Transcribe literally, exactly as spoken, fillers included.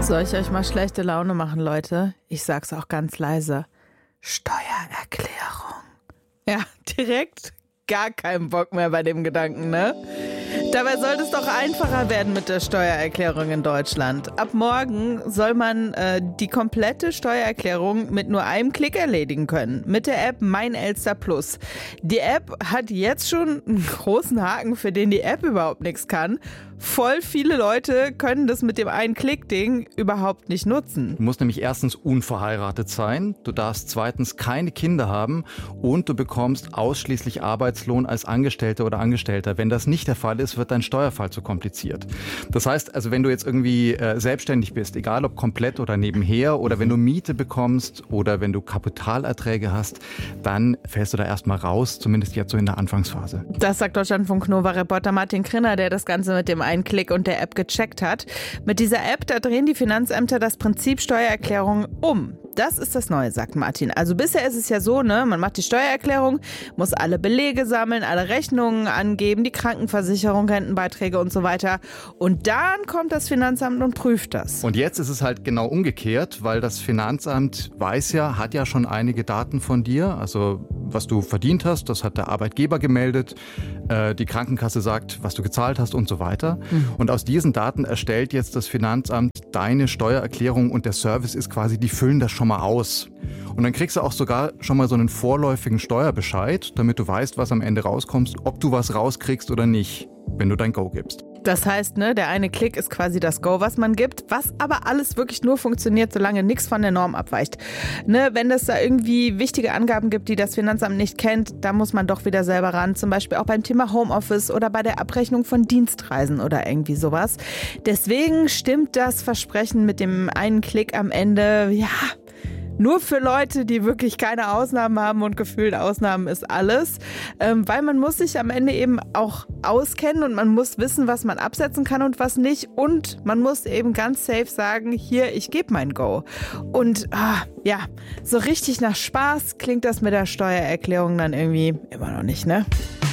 Soll ich euch mal schlechte Laune machen, Leute? Ich sag's auch ganz leise. Steuererklärung. Ja, direkt gar keinen Bock mehr bei dem Gedanken, ne? Dabei sollte es doch einfacher werden mit der Steuererklärung in Deutschland. Ab morgen soll man äh, die komplette Steuererklärung mit nur einem Klick erledigen können. Mit der App Mein Elster Plus. Die App hat jetzt schon einen großen Haken, für den die App überhaupt nichts kann. Voll viele Leute können das mit dem Ein-Klick-Ding überhaupt nicht nutzen. Du musst nämlich erstens unverheiratet sein, du darfst zweitens keine Kinder haben und du bekommst ausschließlich Arbeitslohn als Angestellter oder Angestellter. Wenn das nicht der Fall ist, wird dein Steuerfall zu kompliziert. Das heißt, also wenn du jetzt irgendwie äh, selbstständig bist, egal ob komplett oder nebenher, oder wenn du Miete bekommst oder wenn du Kapitalerträge hast, dann fällst du da erstmal raus, zumindest jetzt so in der Anfangsphase. Das sagt Deutschlandfunk Nova-Reporter Martin Krinner, der das Ganze mit dem einen Klick und der App gecheckt hat. Mit dieser App, da drehen die Finanzämter das Prinzip Steuererklärung um. Das ist das Neue, sagt Martin. Also bisher ist es ja so, ne, man macht die Steuererklärung, muss alle Belege sammeln, alle Rechnungen angeben, die Krankenversicherung, Rentenbeiträge und so weiter. Und dann kommt das Finanzamt und prüft das. Und jetzt ist es halt genau umgekehrt, weil das Finanzamt weiß ja, hat ja schon einige Daten von dir, also was du verdient hast, das hat der Arbeitgeber gemeldet, äh, die Krankenkasse sagt, was du gezahlt hast und so weiter. Mhm. Und aus diesen Daten erstellt jetzt das Finanzamt deine Steuererklärung und der Service ist quasi, die füllen das schon mal aus. Und dann kriegst du auch sogar schon mal so einen vorläufigen Steuerbescheid, damit du weißt, was am Ende rauskommt, ob du was rauskriegst oder nicht, wenn du dein Go gibst. Das heißt, ne, der eine Klick ist quasi das Go, was man gibt, was aber alles wirklich nur funktioniert, solange nichts von der Norm abweicht. Ne, wenn es da irgendwie wichtige Angaben gibt, die das Finanzamt nicht kennt, da muss man doch wieder selber ran. Zum Beispiel auch beim Thema Homeoffice oder bei der Abrechnung von Dienstreisen oder irgendwie sowas. Deswegen stimmt das Versprechen mit dem einen Klick am Ende, ja, nur für Leute, die wirklich keine Ausnahmen haben und gefühlt Ausnahmen ist alles. Ähm, weil man muss sich am Ende eben auch auskennen und man muss wissen, was man absetzen kann und was nicht. Und man muss eben ganz safe sagen, hier, ich gebe mein Go. Und ah, ja, so richtig nach Spaß klingt das mit der Steuererklärung dann irgendwie immer noch nicht, ne?